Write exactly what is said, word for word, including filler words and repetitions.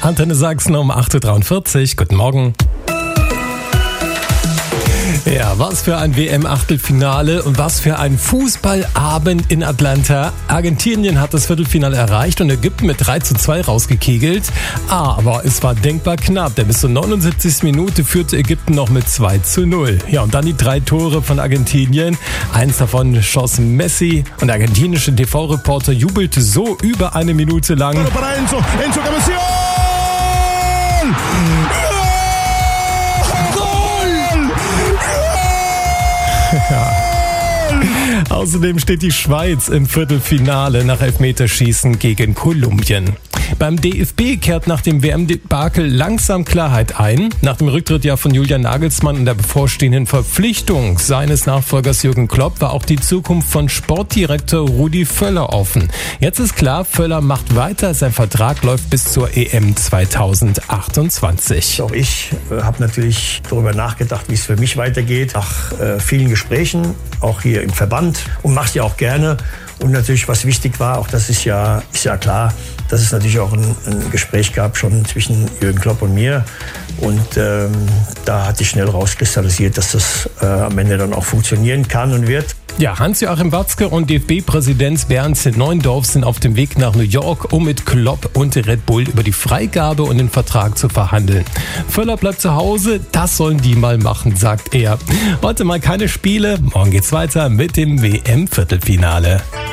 Antenne Sachsen um acht Uhr dreiundvierzig. Guten Morgen. Ja, was für ein W M-Achtelfinale und was für ein Fußballabend in Atlanta. Argentinien hat das Viertelfinale erreicht und Ägypten mit drei zu zwei rausgekegelt. Aber es war denkbar knapp, denn bis zur neunundsiebzigsten Minute führte Ägypten noch mit zwei zu null. Ja, und dann die drei Tore von Argentinien. Eins davon schoss Messi und der argentinische T V-Reporter jubelte so über eine Minute lang. Enzo, Enzo Ja. Außerdem steht die Schweiz im Viertelfinale nach Elfmeterschießen gegen Kolumbien. Beim D F B kehrt nach dem W M-Debakel langsam Klarheit ein. Nach dem Rücktritt ja von Julian Nagelsmann und der bevorstehenden Verpflichtung seines Nachfolgers Jürgen Klopp war auch die Zukunft von Sportdirektor Rudi Völler offen. Jetzt ist klar, Völler macht weiter. Sein Vertrag läuft bis zur E M zweitausendachtundzwanzig. Auch ich äh, habe natürlich darüber nachgedacht, wie es für mich weitergeht. Nach äh, vielen Gesprächen, auch hier im Verband, und mache es ja auch gerne. Und natürlich, was wichtig war, auch das ist ja, ist ja klar, dass es natürlich auch ein, ein Gespräch gab schon zwischen Jürgen Klopp und mir. Und ähm, da hat sich schnell rauskristallisiert, dass das äh, am Ende dann auch funktionieren kann und wird. Ja, Hans-Joachim Watzke und D F B-Präsident Bernd Neuendorf sind auf dem Weg nach New York, um mit Klopp und Red Bull über die Freigabe und den Vertrag zu verhandeln. Völler bleibt zu Hause, das sollen die mal machen, sagt er. Heute mal keine Spiele, morgen geht's weiter mit dem W M-Viertelfinale.